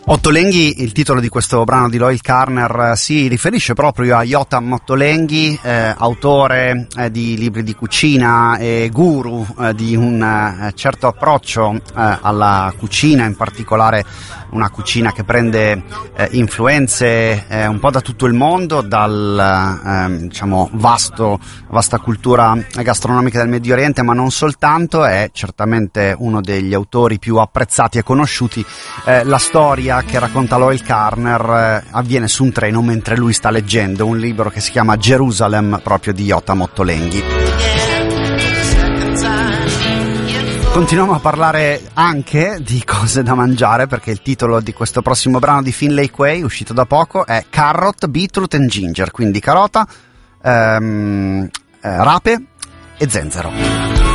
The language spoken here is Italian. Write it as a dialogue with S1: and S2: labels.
S1: Ottolenghi, il titolo di questo brano di Loyle Carner, si riferisce proprio a Yotam Ottolenghi, autore di libri di cucina e guru di un certo approccio alla cucina, in particolare una cucina che prende influenze un po' da tutto il mondo, dal vasta cultura gastronomica del Medio Oriente, ma non soltanto. È certamente uno degli autori più apprezzati e conosciuti. La storia che racconta Loyle Carner avviene su un treno mentre lui sta leggendo un libro che si chiama Jerusalem, proprio di Yotam Ottolenghi. Continuiamo a parlare anche di cose da mangiare, perché il titolo di questo prossimo brano di Finlay Quay, uscito da poco, è Carrot, Beetroot and Ginger, quindi carota, rape e zenzero.